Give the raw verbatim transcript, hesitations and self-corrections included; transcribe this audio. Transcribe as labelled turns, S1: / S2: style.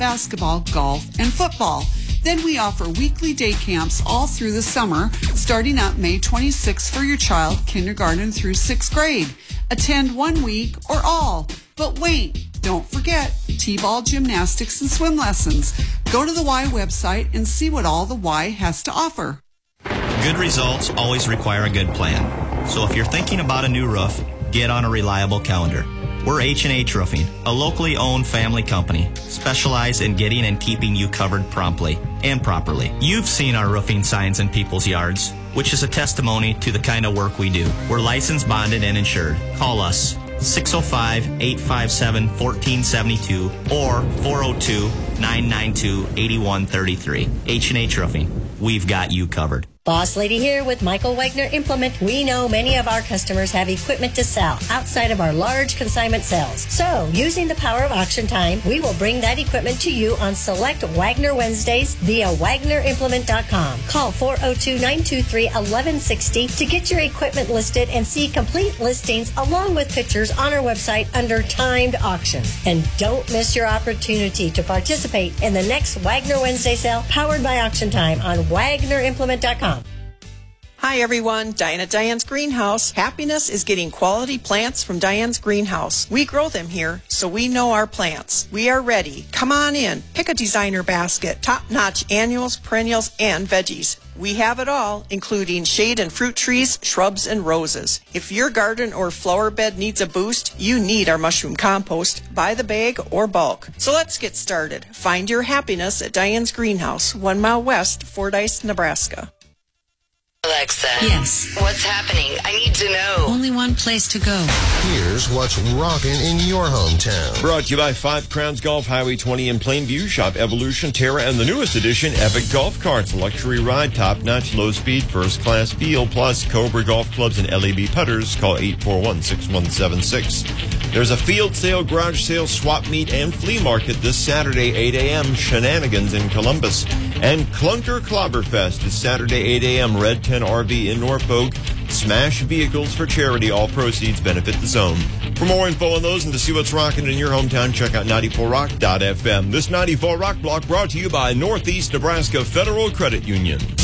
S1: basketball, golf, and football. Then we offer weekly day camps all through the summer, starting up May twenty-sixth for your child, kindergarten through sixth grade. Attend one week or all. But wait, don't forget T-ball, gymnastics, and swim lessons. Go to the Y website and see what all the Y has to offer.
S2: Good results always require a good plan. So if you're thinking about a new roof, get on a reliable calendar. We're H and H Roofing, a locally owned family company, specialized in getting and keeping you covered promptly and properly. You've seen our roofing signs in people's yards, which is a testimony to the kind of work we do. We're licensed, bonded, and insured. Call us six oh five, eight five seven, one four seven two or four oh two, nine nine two, eight one three three. H and H Roofing. We've got you covered.
S3: Boss Lady here with Michael Wagner Implement. We know many of our customers have equipment to sell outside of our large consignment sales. So, using the power of Auction Time, we will bring that equipment to you on select Wagner Wednesdays via Wagner Implement dot com. Call four oh two, nine two three, one one six oh to get your equipment listed and see complete listings along with pictures on our website under Timed Auctions. And don't miss your opportunity to participate in the next Wagner Wednesday sale powered by Auction Time on Wagner Implement dot com.
S4: Hi everyone, Diane at Diane's Greenhouse. Happiness is getting quality plants from Diane's Greenhouse. We grow them here, so we know our plants. We are ready. Come on in. Pick a designer basket, top-notch annuals, perennials, and veggies. We have it all, including shade and fruit trees, shrubs, and roses. If your garden or flower bed needs a boost, you need our mushroom compost by the bag or bulk. So let's get started. Find your happiness at Diane's Greenhouse, one mile west, Fordyce, Nebraska.
S5: Alexa.
S6: Yes.
S5: What's happening? I need to know.
S6: Only one place to go.
S7: Here's what's rocking in your hometown.
S8: Brought to you by Five Crowns Golf, Highway twenty in Plainview. Shop Evolution, Terra, and the newest edition, Epic Golf Carts. Luxury ride, top-notch, low-speed, first-class feel, plus Cobra Golf Clubs and L E B putters. Call eight four one, six one seven six. There's a field sale, garage sale, swap meet, and flea market this Saturday, eight a.m. Shenanigans in Columbus. And Clunker Clobberfest is Saturday, eight a.m. Red tent R V in Norfolk. Smash vehicles for charity. All proceeds benefit the zone. For more info on those and to see what's rocking in your hometown, check out ninety-four rock dot f m. This ninety-four Rock Block brought to you by Northeast Nebraska Federal Credit Union.